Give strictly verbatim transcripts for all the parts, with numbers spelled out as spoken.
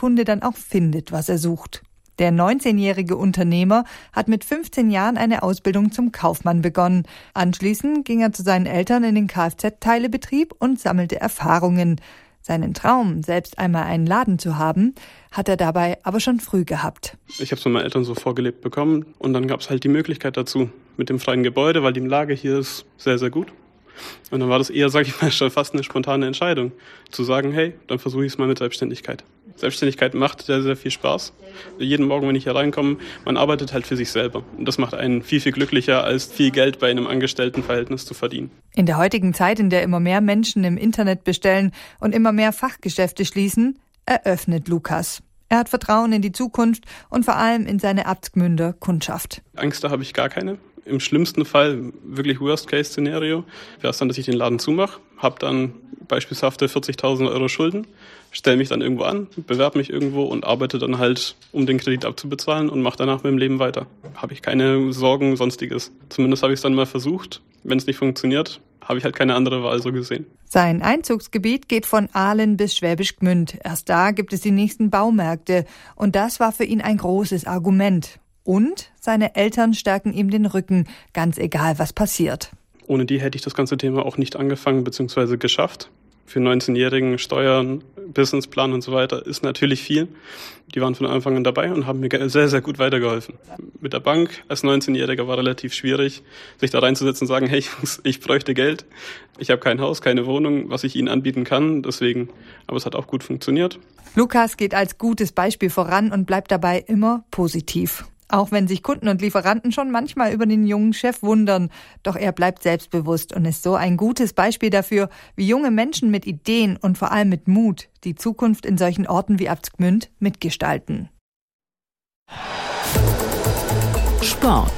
Kunde dann auch findet, was er sucht. Der neunzehnjährige Unternehmer hat mit fünfzehn Jahren eine Ausbildung zum Kaufmann begonnen. Anschließend ging er zu seinen Eltern in den Kfz-Teilebetrieb und sammelte Erfahrungen. Seinen Traum, selbst einmal einen Laden zu haben, hat er dabei aber schon früh gehabt. Ich habe es von meinen Eltern so vorgelebt bekommen und dann gab es halt die Möglichkeit dazu mit dem freien Gebäude, weil die Lage hier ist sehr, sehr gut. Und dann war das eher, sage ich mal, schon fast eine spontane Entscheidung, zu sagen, hey, dann versuche ich es mal mit Selbstständigkeit. Selbstständigkeit macht sehr, sehr viel Spaß. Jeden Morgen, wenn ich hier reinkomme, man arbeitet halt für sich selber. Und das macht einen viel, viel glücklicher, als viel Geld bei einem Angestelltenverhältnis zu verdienen. In der heutigen Zeit, in der immer mehr Menschen im Internet bestellen und immer mehr Fachgeschäfte schließen, eröffnet Lukas. Er hat Vertrauen in die Zukunft und vor allem in seine Abtsgmünder Kundschaft. Angst, da habe ich gar keine. Im schlimmsten Fall, wirklich Worst-Case-Szenario, wäre es dann, dass ich den Laden zumache, habe dann beispielsweise vierzigtausend Euro Schulden, stelle mich dann irgendwo an, bewerbe mich irgendwo und arbeite dann halt, um den Kredit abzubezahlen und mache danach mit dem Leben weiter. Habe ich keine Sorgen, sonstiges. Zumindest habe ich es dann mal versucht. Wenn es nicht funktioniert, habe ich halt keine andere Wahl so gesehen. Sein Einzugsgebiet geht von Aalen bis Schwäbisch Gmünd. Erst da gibt es die nächsten Baumärkte. Und das war für ihn ein großes Argument. Und seine Eltern stärken ihm den Rücken, ganz egal, was passiert. Ohne die hätte ich das ganze Thema auch nicht angefangen bzw. geschafft. Für einen neunzehnjährigen Steuern, Businessplan und so weiter ist natürlich viel. Die waren von Anfang an dabei und haben mir sehr, sehr gut weitergeholfen. Mit der Bank als neunzehnjähriger war relativ schwierig, sich da reinzusetzen und sagen, hey, ich bräuchte Geld. Ich habe kein Haus, keine Wohnung, was ich Ihnen anbieten kann. Deswegen, aber es hat auch gut funktioniert. Lukas geht als gutes Beispiel voran und bleibt dabei immer positiv. Auch wenn sich Kunden und Lieferanten schon manchmal über den jungen Chef wundern. Doch er bleibt selbstbewusst und ist so ein gutes Beispiel dafür, wie junge Menschen mit Ideen und vor allem mit Mut die Zukunft in solchen Orten wie Abtsgmünd mitgestalten. Sport.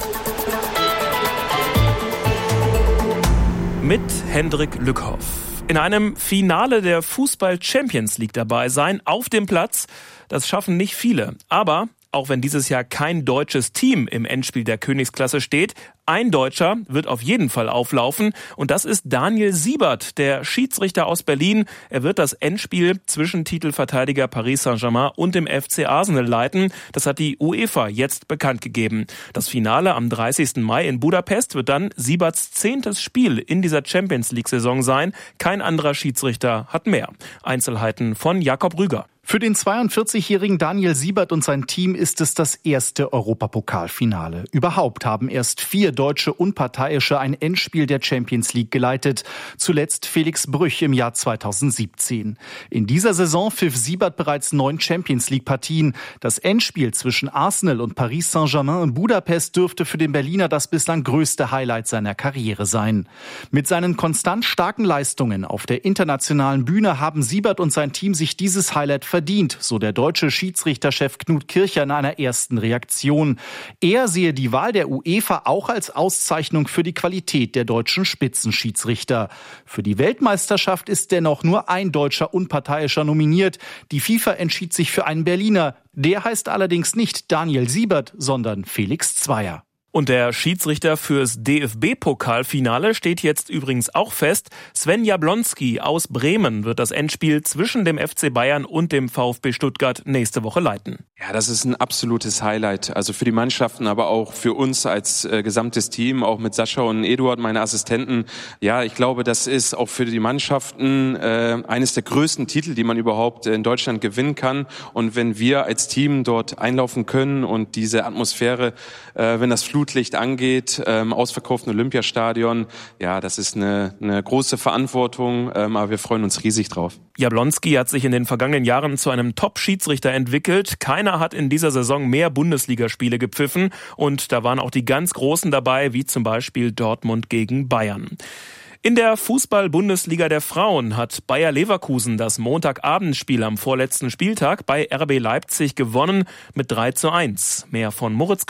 Mit Hendrik Lückhoff. In einem Finale der Fußball-Champions League dabei sein, auf dem Platz, das schaffen nicht viele. Aber auch wenn dieses Jahr kein deutsches Team im Endspiel der Königsklasse steht, ein Deutscher wird auf jeden Fall auflaufen und das ist Daniel Siebert, der Schiedsrichter aus Berlin. Er wird das Endspiel zwischen Titelverteidiger Paris Saint-Germain und dem F C Arsenal leiten. Das hat die UEFA jetzt bekannt gegeben. Das Finale am dreißigsten Mai in Budapest wird dann Sieberts zehntes Spiel in dieser Champions-League-Saison sein. Kein anderer Schiedsrichter hat mehr. Einzelheiten von Jakob Rüger. Für den zweiundvierzigjährigen Daniel Siebert und sein Team ist es das erste Europapokalfinale. Überhaupt haben erst vier deutsche Unparteiische ein Endspiel der Champions League geleitet. Zuletzt Felix Brüch im Jahr zweitausendsiebzehn. In dieser Saison pfiff Siebert bereits neun Champions League-Partien. Das Endspiel zwischen Arsenal und Paris Saint-Germain in Budapest dürfte für den Berliner das bislang größte Highlight seiner Karriere sein. Mit seinen konstant starken Leistungen auf der internationalen Bühne haben Siebert und sein Team sich dieses Highlight verdient, so der deutsche Schiedsrichterchef Knut Kircher in einer ersten Reaktion. Er sehe die Wahl der UEFA auch als Auszeichnung für die Qualität der deutschen Spitzenschiedsrichter. Für die Weltmeisterschaft ist dennoch nur ein deutscher Unparteiischer nominiert. Die FIFA entschied sich für einen Berliner. Der heißt allerdings nicht Daniel Siebert, sondern Felix Zweier. Und der Schiedsrichter fürs D F B-Pokalfinale steht jetzt übrigens auch fest. Sven Jablonski aus Bremen wird das Endspiel zwischen dem F C Bayern und dem VfB Stuttgart nächste Woche leiten. Ja, das ist ein absolutes Highlight. Also für die Mannschaften, aber auch für uns als äh, gesamtes Team, auch mit Sascha und Eduard, meine Assistenten. Ja, ich glaube, das ist auch für die Mannschaften äh, eines der größten Titel, die man überhaupt in Deutschland gewinnen kann. Und wenn wir als Team dort einlaufen können und diese Atmosphäre, äh, wenn das Flut Licht angeht, ähm, ausverkauften Olympiastadion. Ja, das ist eine, eine große Verantwortung, ähm, aber wir freuen uns riesig drauf. Jablonski hat sich in den vergangenen Jahren zu einem Top-Schiedsrichter entwickelt. Keiner hat in dieser Saison mehr Bundesligaspiele gepfiffen und da waren auch die ganz Großen dabei, wie zum Beispiel Dortmund gegen Bayern. In der Fußball-Bundesliga der Frauen hat Bayer Leverkusen das Montagabendspiel am vorletzten Spieltag bei R B Leipzig gewonnen mit drei zu eins. Mehr von Moritz Kühn.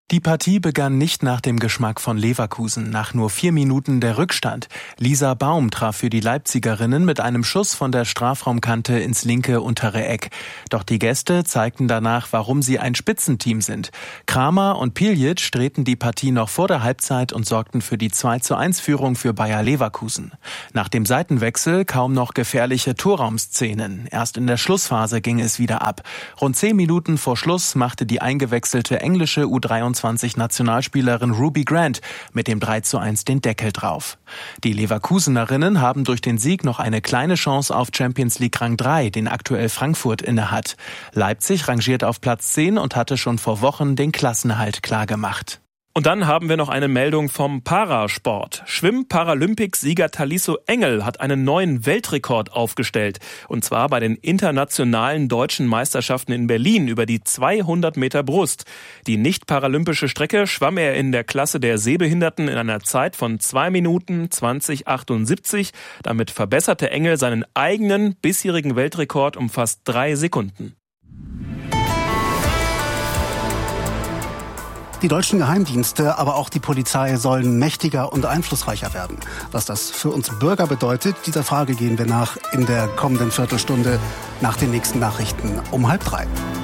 Die Partie begann nicht nach dem Geschmack von Leverkusen. Nach nur vier Minuten der Rückstand. Lisa Baum traf für die Leipzigerinnen mit einem Schuss von der Strafraumkante ins linke untere Eck. Doch die Gäste zeigten danach, warum sie ein Spitzenteam sind. Kramer und Piljic drehten die Partie noch vor der Halbzeit und sorgten für die zwei zu eins Führung für Bayer Leverkusen. Nach dem Seitenwechsel kaum noch gefährliche Torraumszenen. Erst in der Schlussphase ging es wieder ab. Rund zehn Minuten vor Schluss machte die eingewechselte englische U dreiundzwanzig Nationalspielerin Ruby Grant mit dem drei zu eins den Deckel drauf. Die Leverkusenerinnen haben durch den Sieg noch eine kleine Chance auf Champions League Rang drei, den aktuell Frankfurt innehat. Leipzig rangiert auf Platz zehn und hatte schon vor Wochen den Klassenerhalt klargemacht. Und dann haben wir noch eine Meldung vom Parasport. Schwimm-Paralympics-Sieger Talisso Engel hat einen neuen Weltrekord aufgestellt. Und zwar bei den internationalen deutschen Meisterschaften in Berlin über die zweihundert Meter Brust. Die nicht-paralympische Strecke schwamm er in der Klasse der Sehbehinderten in einer Zeit von zwei Minuten zwanzig achtundsiebzig. Damit verbesserte Engel seinen eigenen bisherigen Weltrekord um fast drei Sekunden. Die deutschen Geheimdienste, aber auch die Polizei sollen mächtiger und einflussreicher werden. Was das für uns Bürger bedeutet, dieser Frage gehen wir nach in der kommenden Viertelstunde nach den nächsten Nachrichten um halb drei.